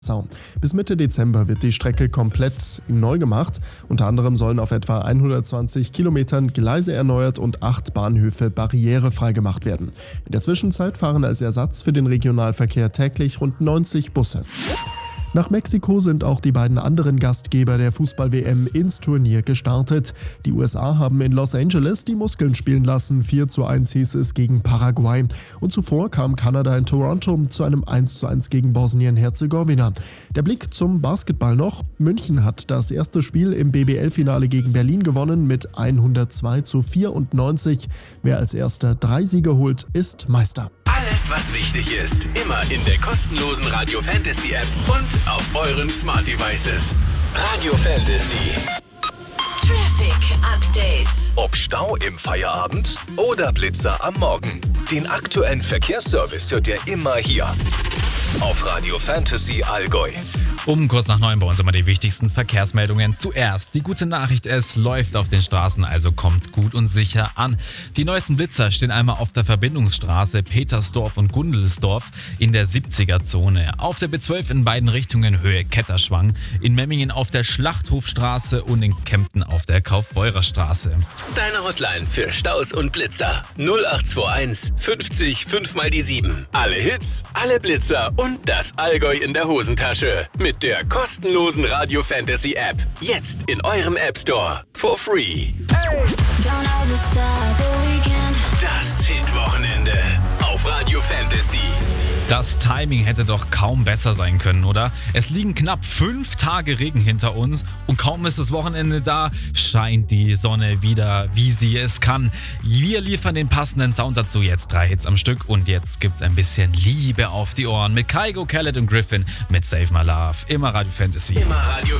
Sau. Bis Mitte Dezember wird die Strecke komplett neu gemacht. Unter anderem sollen auf etwa 120 Kilometern Gleise erneuert und 8 Bahnhöfe barrierefrei gemacht werden. In der Zwischenzeit fahren als Ersatz für den Regionalverkehr täglich rund 90 Busse. Nach Mexiko sind auch die beiden anderen Gastgeber der Fußball-WM ins Turnier gestartet. Die USA haben in Los Angeles die Muskeln spielen lassen. 4:1 hieß es gegen Paraguay. Und zuvor kam Kanada in Toronto zu einem 1:1 gegen Bosnien-Herzegowina. Der Blick zum Basketball noch. München hat das erste Spiel im BBL-Finale gegen Berlin gewonnen mit 102:94. Wer als erster 3 Siege holt, ist Meister. Alles, was wichtig ist, immer in der kostenlosen Radio Fantasy App und auf euren Smart Devices. Radio Fantasy. Traffic Update. Ob Stau im Feierabend oder Blitzer am Morgen. Den aktuellen Verkehrsservice hört ihr immer hier auf Radio Fantasy Allgäu. Um kurz nach 9 bei uns immer die wichtigsten Verkehrsmeldungen. Zuerst die gute Nachricht, es läuft auf den Straßen, also kommt gut und sicher an. Die neuesten Blitzer stehen einmal auf der Verbindungsstraße Petersdorf und Gundelsdorf in der 70er-Zone. Auf der B12 in beiden Richtungen Höhe Ketterschwang, in Memmingen auf der Schlachthofstraße und in Kempten auf der Kaufbeurerstraße. Deine Hotline für Staus und Blitzer 0821 50 5 mal die 7. Alle Hits, alle Blitzer und das Allgäu in der Hosentasche. Mit der kostenlosen Radio Fantasy App. Jetzt in eurem App Store. For free. Das Hit-Wochenende auf Radio Fantasy. Das Timing hätte doch kaum besser sein können, oder? Es liegen knapp 5 Tage Regen hinter uns und kaum ist das Wochenende da, scheint die Sonne wieder, wie sie es kann. Wir liefern den passenden Sound dazu, jetzt 3 Hits am Stück und jetzt gibt's ein bisschen Liebe auf die Ohren mit Kygo, Khaled und Griffin mit Save My Love. Immer Radio Fantasy. Immer Radio